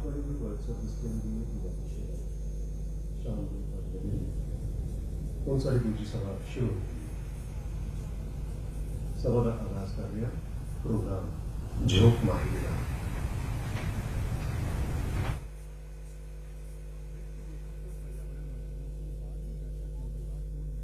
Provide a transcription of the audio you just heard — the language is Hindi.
recording the words of this can be beneficial. शाम को कौन सा पूजी सभा शुरू सभा का आगाज कर रहा प्रोग्राम झोंक मारी